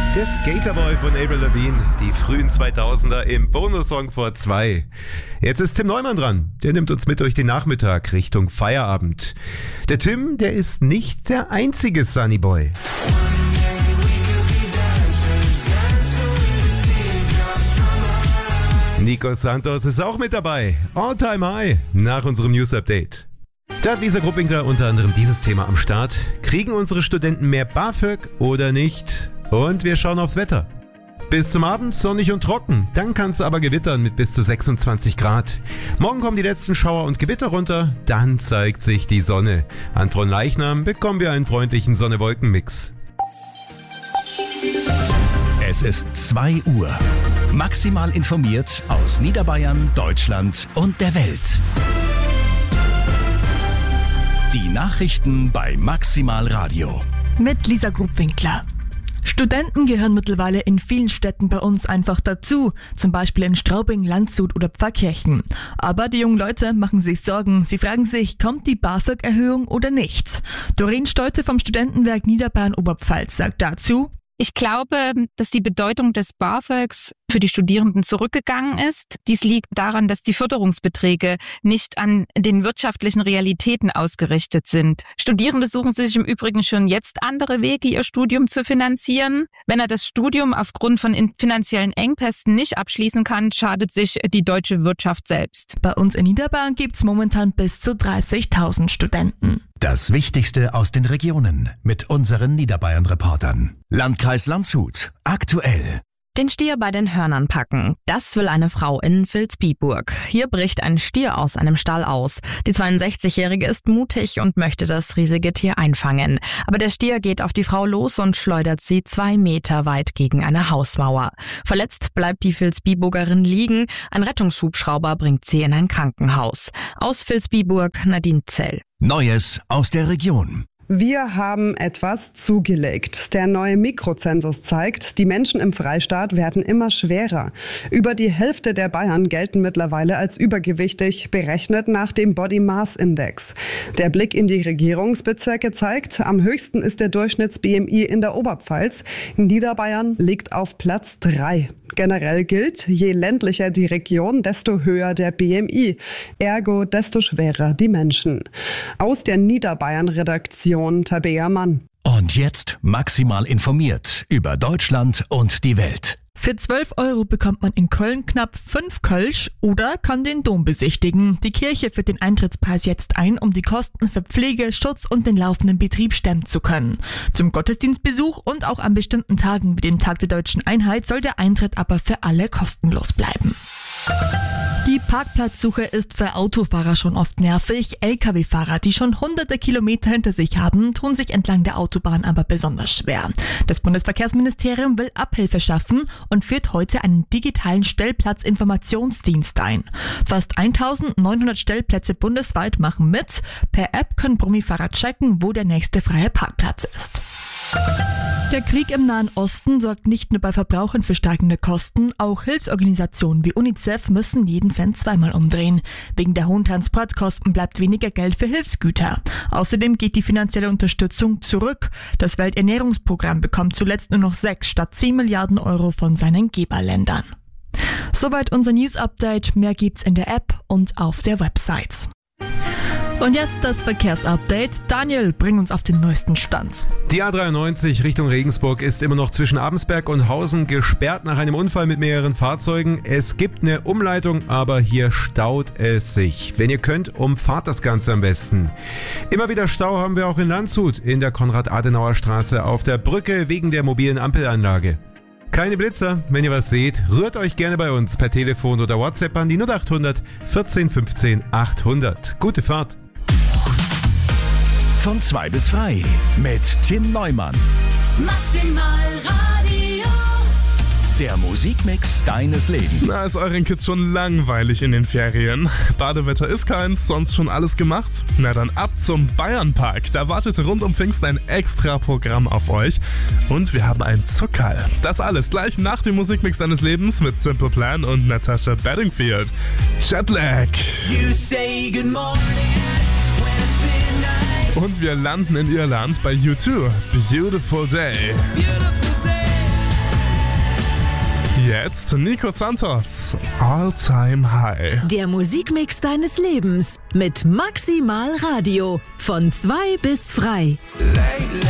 Der Skaterboy von Avril Lavigne, die frühen 2000er im Bonussong vor 2. Jetzt ist Tim Neumann dran. Der nimmt uns mit durch den Nachmittag Richtung Feierabend. Der Tim, der ist nicht der einzige Sunnyboy. Nico Santos ist auch mit dabei. All Time High nach unserem News Update. Da hat Lisa Gruppinger unter anderem dieses Thema am Start. Kriegen unsere Studenten mehr BAföG oder nicht? Und wir schauen aufs Wetter. Bis zum Abend sonnig und trocken, dann kann es aber gewittern mit bis zu 26 Grad. Morgen kommen die letzten Schauer und Gewitter runter, dann zeigt sich die Sonne. An Fronleichnam bekommen wir einen freundlichen Sonne-Wolken-Mix. Es ist 2 Uhr. Maximal informiert aus Niederbayern, Deutschland und der Welt. Die Nachrichten bei Maximal Radio. Mit Lisa Grubwinkler. Studenten gehören mittlerweile in vielen Städten bei uns einfach dazu, zum Beispiel in Straubing, Landshut oder Pfarrkirchen. Aber die jungen Leute machen sich Sorgen. Sie fragen sich, kommt die BAföG-Erhöhung oder nicht? Doreen Stolte vom Studentenwerk Niederbayern-Oberpfalz sagt dazu: Ich glaube, dass die Bedeutung des BAföGs für die Studierenden zurückgegangen ist. Dies liegt daran, dass die Förderungsbeträge nicht an den wirtschaftlichen Realitäten ausgerichtet sind. Studierende suchen sich im Übrigen schon jetzt andere Wege, ihr Studium zu finanzieren. Wenn er das Studium aufgrund von finanziellen Engpässen nicht abschließen kann, schadet sich die deutsche Wirtschaft selbst. Bei uns in Niederbayern gibt's momentan bis zu 30.000 Studenten. Das Wichtigste aus den Regionen mit unseren Niederbayern-Reportern. Landkreis Landshut. Aktuell. Den Stier bei den Hörnern packen. Das will eine Frau in Vilsbiburg. Hier bricht ein Stier aus einem Stall aus. Die 62-Jährige ist mutig und möchte das riesige Tier einfangen. Aber der Stier geht auf die Frau los und schleudert sie 2 Meter weit gegen eine Hausmauer. Verletzt bleibt die Vilsbiburgerin liegen. Ein Rettungshubschrauber bringt sie in ein Krankenhaus. Aus Vilsbiburg, Nadine Zell. Neues aus der Region. Wir haben etwas zugelegt. Der neue Mikrozensus zeigt, die Menschen im Freistaat werden immer schwerer. Über die Hälfte der Bayern gelten mittlerweile als übergewichtig, berechnet nach dem Body Mass Index. Der Blick in die Regierungsbezirke zeigt, am höchsten ist der Durchschnitts-BMI in der Oberpfalz. Niederbayern liegt auf Platz 3. Generell gilt, je ländlicher die Region, desto höher der BMI. Ergo, desto schwerer die Menschen. Aus der Niederbayern-Redaktion Tabea Mann. Und jetzt maximal informiert über Deutschland und die Welt. Für 12 € bekommt man in Köln knapp 5 Kölsch oder kann den Dom besichtigen. Die Kirche führt den Eintrittspreis jetzt ein, um die Kosten für Pflege, Schutz und den laufenden Betrieb stemmen zu können. Zum Gottesdienstbesuch und auch an bestimmten Tagen wie dem Tag der Deutschen Einheit soll der Eintritt aber für alle kostenlos bleiben. Die Parkplatzsuche ist für Autofahrer schon oft nervig. Lkw-Fahrer, die schon hunderte Kilometer hinter sich haben, tun sich entlang der Autobahn aber besonders schwer. Das Bundesverkehrsministerium will Abhilfe schaffen und führt heute einen digitalen Stellplatzinformationsdienst ein. Fast 1900 Stellplätze bundesweit machen mit. Per App können Brummi-Fahrer checken, wo der nächste freie Parkplatz ist. Der Krieg im Nahen Osten sorgt nicht nur bei Verbrauchern für steigende Kosten, auch Hilfsorganisationen wie UNICEF müssen jeden Cent zweimal umdrehen. Wegen der hohen Transportkosten bleibt weniger Geld für Hilfsgüter. Außerdem geht die finanzielle Unterstützung zurück. Das Welternährungsprogramm bekommt zuletzt nur noch 6 statt 10 Milliarden € von seinen Geberländern. Soweit unser News-Update. Mehr gibt's in der App und auf der Website. Und jetzt das Verkehrsupdate. Daniel, bring uns auf den neuesten Stand. Die A93 Richtung Regensburg ist immer noch zwischen Abensberg und Hausen gesperrt nach einem Unfall mit mehreren Fahrzeugen. Es gibt eine Umleitung, aber hier staut es sich. Wenn ihr könnt, umfahrt das Ganze am besten. Immer wieder Stau haben wir auch in Landshut in der Konrad-Adenauer-Straße auf der Brücke wegen der mobilen Ampelanlage. Keine Blitzer, wenn ihr was seht, rührt euch gerne bei uns per Telefon oder WhatsApp an die 0800 14 15 800. Gute Fahrt! Von 2 bis 3 mit Tim Neumann. Maximal Radio. Der Musikmix deines Lebens. Na, ist euren Kids schon langweilig in den Ferien? Badewetter ist keins, sonst schon alles gemacht? Na dann ab zum Bayernpark. Da wartet rund um Pfingsten ein extra Programm auf euch. Und wir haben ein Zuckerl. Das alles gleich nach dem Musikmix deines Lebens mit Simple Plan und Natasha Bedingfield. Jetlag. You say good morning when it's midnight. Und wir landen in Irland bei U2. Beautiful Day. Beautiful day. Jetzt Nico Santos, All Time High. Der Musikmix deines Lebens mit Maximal Radio. Von 2 bis frei.